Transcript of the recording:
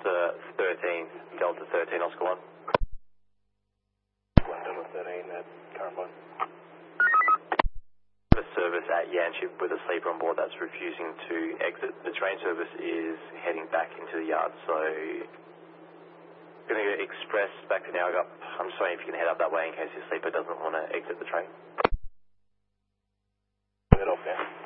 Delta 13, Delta 13, Oscar 1. Delta 13 at current point. A service at Yanchep with a sleeper on board that's refusing to exit. The train service is heading back into the yard, so going to go express back to Narragamutt. I'm just wondering if you can head up that way in case your sleeper doesn't want to exit the train. Head off there.